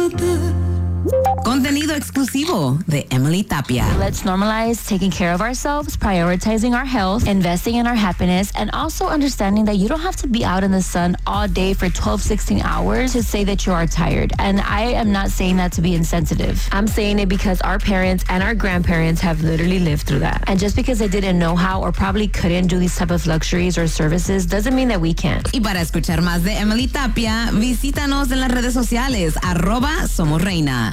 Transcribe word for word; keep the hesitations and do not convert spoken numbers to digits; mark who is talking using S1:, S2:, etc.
S1: Contenido exclusivo de Emily Tapia.
S2: Let's normalize taking care of ourselves, prioritizing our health, investing in our happiness, and also understanding that you don't have to be out in the sun all day for twelve, sixteen hours to say that you are tired. And I am not saying that to be insensitive. I'm saying it because our parents and our grandparents have literally lived through that. And just because they didn't know how or probably couldn't do these type of luxuries or services doesn't mean that we can't.
S1: Y para escuchar más de Emily Tapia, visítanos en las redes sociales, arroba Somos Reina.